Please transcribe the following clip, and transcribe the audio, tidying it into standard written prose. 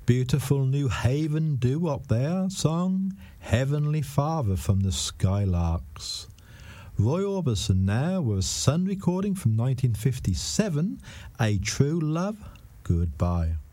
Beautiful New Haven doo-wop there, song Heavenly Father from the Skylarks. Roy Orbison now with a Sun recording from 1957, A True Love Goodbye.